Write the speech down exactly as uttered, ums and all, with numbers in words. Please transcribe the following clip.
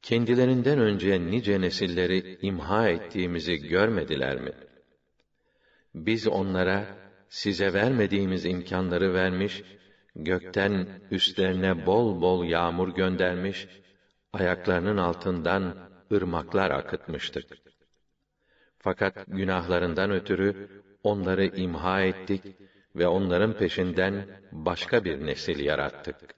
kendilerinden önce nice nesilleri imha ettiğimizi görmediler mi? Biz onlara size vermediğimiz imkânları vermiş, gökten üstlerine bol bol yağmur göndermiş, ayaklarının altından ırmaklar akıtmıştık. Fakat günahlarından ötürü onları imha ettik ve onların peşinden başka bir nesil yarattık.